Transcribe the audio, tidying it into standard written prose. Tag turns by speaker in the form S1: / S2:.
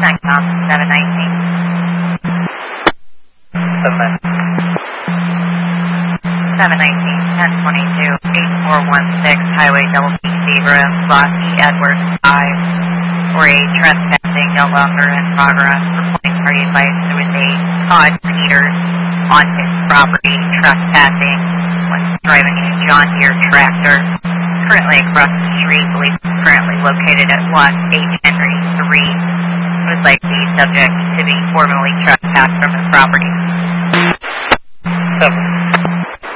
S1: Netcom 719. 719, 1022, 8416, Highway Double P, Zebra, Lottie, Edwards, 5, for a trespassing no longer in progress. Reporting party advice there was a Todd Peters on his property trespassing when driving a John Deere tractor. Currently across the street, police is currently located at Lot H. Henry 3. Most likely subject to be formally trespassed from his property.
S2: 7.